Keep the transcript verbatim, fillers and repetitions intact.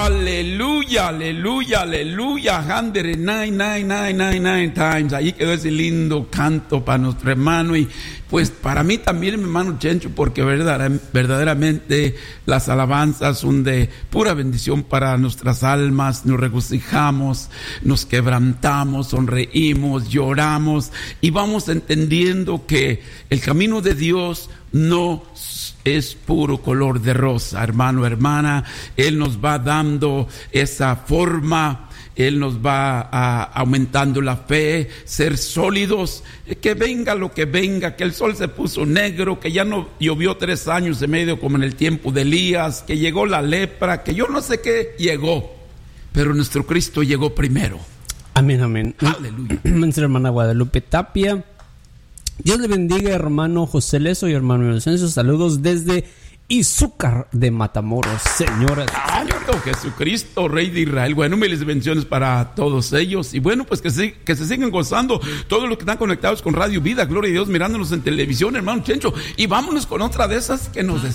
Aleluya, aleluya, aleluya. Hundred nine, nine, nine, nine, nine times. Ahí quedó ese lindo canto para nuestro hermano. Y pues para mí también, mi hermano Chencho, porque verdaderamente las alabanzas son de pura bendición para nuestras almas. Nos regocijamos, nos quebrantamos, sonreímos, lloramos y vamos entendiendo que el camino de Dios no es puro color de rosa, hermano, hermana. Él nos va dando esa forma, Él nos va a, aumentando la fe, ser sólidos, que venga lo que venga, que el sol se puso negro, que ya no llovió tres años y medio como en el tiempo de Elías, que llegó la lepra, que yo no sé qué llegó, pero nuestro Cristo llegó primero. Amén, amén. Aleluya. Nuestra hermana Guadalupe Tapia. Dios le bendiga, hermano José Leso y hermano Inocencio. Saludos desde Izúcar de Matamoros, señoras. Santo Jesucristo, Rey de Israel. Bueno, miles bendiciones para todos ellos. Y bueno, pues que se, que se sigan gozando todos los que están conectados con Radio Vida. Gloria a Dios, mirándonos en televisión, hermano Chencho. Y vámonos con otra de esas que nos